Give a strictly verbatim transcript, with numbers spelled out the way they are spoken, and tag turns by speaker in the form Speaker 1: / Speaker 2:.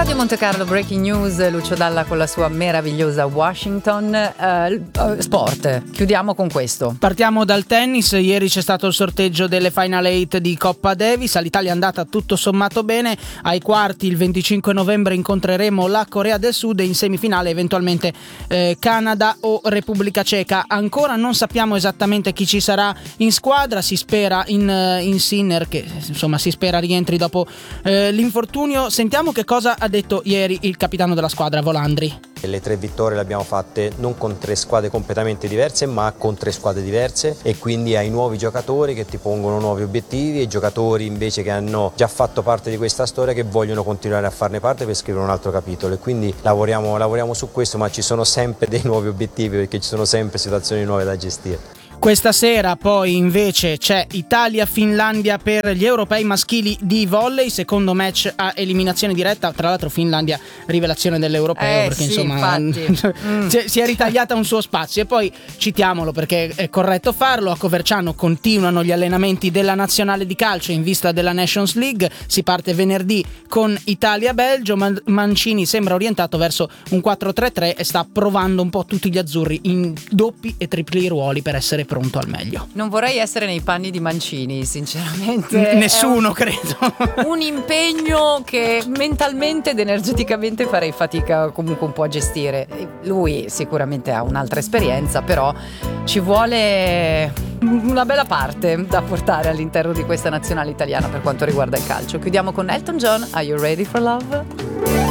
Speaker 1: Radio Monte Carlo, breaking news, Lucio Dalla con la sua meravigliosa Washington. eh, Sport, chiudiamo con questo.
Speaker 2: Partiamo dal tennis. Ieri c'è stato il sorteggio delle Final Eight di Coppa Davis. All'Italia è andata tutto sommato bene. Ai quarti il venticinque novembre incontreremo la Corea del Sud e in semifinale eventualmente eh, Canada o Repubblica Ceca. Ancora non sappiamo esattamente chi ci sarà in squadra. Si spera in, in Sinner, che insomma si spera rientri dopo eh, l'infortunio. Sentiamo che cosa ha detto ieri il capitano della squadra, Volandri.
Speaker 3: Le tre vittorie le abbiamo fatte non con tre squadre completamente diverse, ma con tre squadre diverse, e quindi ai nuovi giocatori che ti pongono nuovi obiettivi e giocatori invece che hanno già fatto parte di questa storia che vogliono continuare a farne parte per scrivere un altro capitolo, e quindi lavoriamo, lavoriamo su questo, ma ci sono sempre dei nuovi obiettivi perché ci sono sempre situazioni nuove da gestire.
Speaker 2: Questa sera poi invece c'è Italia-Finlandia per gli europei maschili di volley, secondo match a eliminazione diretta. Tra l'altro Finlandia rivelazione dell'europeo,
Speaker 1: eh,
Speaker 2: perché
Speaker 1: sì,
Speaker 2: insomma mm. si è ritagliata un suo spazio. E poi citiamolo perché è corretto farlo: a Coverciano continuano gli allenamenti della nazionale di calcio in vista della Nations League. Si parte venerdì con Italia-Belgio. Man- Mancini sembra orientato verso un quattro tre tre e sta provando un po' tutti gli azzurri in doppi e tripli ruoli per essere pronto al meglio.
Speaker 1: Non vorrei essere nei panni di Mancini, sinceramente.
Speaker 2: N- nessuno
Speaker 1: un,
Speaker 2: credo.
Speaker 1: Un impegno che mentalmente ed energeticamente farei fatica comunque un po' a gestire. Lui sicuramente ha un'altra esperienza, però ci vuole una bella parte da portare all'interno di questa nazionale italiana per quanto riguarda il calcio. Chiudiamo con Elton John, Are You Ready for Love?